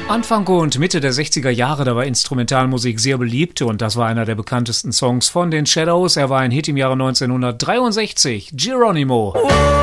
Anfang und Mitte der 60er Jahre, da war Instrumentalmusik sehr beliebt und das war einer der bekanntesten Songs von den Shadows. Er war ein Hit im Jahre 1963, Geronimo.